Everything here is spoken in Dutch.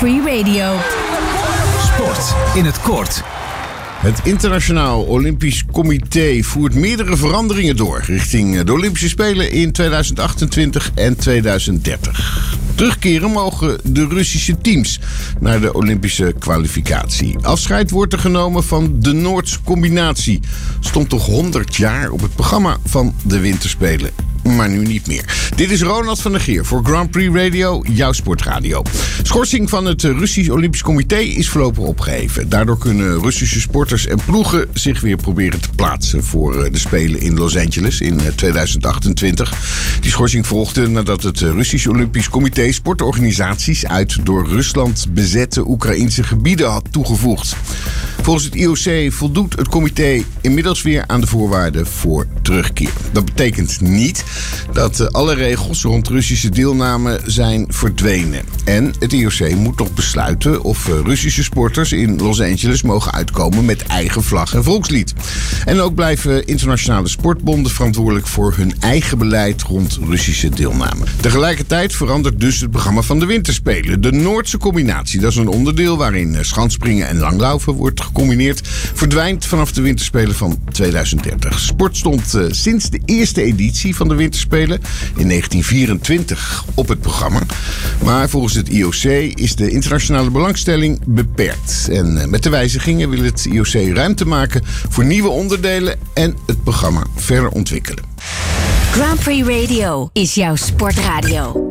Prix Radio. Sport in het kort. Het Internationaal Olympisch Comité voert meerdere veranderingen door richting de Olympische Spelen in 2028 en 2030. Terugkeren mogen de Russische teams naar de Olympische kwalificatie. Afscheid wordt er genomen van de Noordse combinatie. Stond toch 100 jaar op het programma van de Winterspelen. Maar nu niet meer. Dit is Ronald van der Geer voor Grand Prix Radio, jouw sportradio. Schorsing van het Russisch Olympisch Comité is voorlopig opgeheven. Daardoor kunnen Russische sporters en ploegen zich weer proberen te plaatsen voor de Spelen in Los Angeles in 2028. Die schorsing volgde nadat het Russisch Olympisch Comité sportorganisaties uit door Rusland bezette Oekraïnse gebieden had toegevoegd. Volgens het IOC voldoet het comité inmiddels weer aan de voorwaarden voor terugkeer. Dat betekent niet dat alle regels rond Russische deelname zijn verdwenen. En het IOC moet nog besluiten of Russische sporters in Los Angeles mogen uitkomen met eigen vlag en volkslied. En ook blijven internationale sportbonden verantwoordelijk voor hun eigen beleid rond Russische deelname. Tegelijkertijd verandert dus het programma van de Winterspelen. De Noordse combinatie, dat is een onderdeel waarin schansspringen en langlaufen wordt gecombineerd, verdwijnt vanaf de Winterspelen van 2030. Sport stond sinds de eerste editie van de Winterspelen in 1924 op het programma. Maar volgens het IOC is de internationale belangstelling beperkt. En met de wijzigingen wil het IOC ruimte maken voor nieuwe onderdelen en het programma verder ontwikkelen. Grand Prix Radio is jouw sportradio.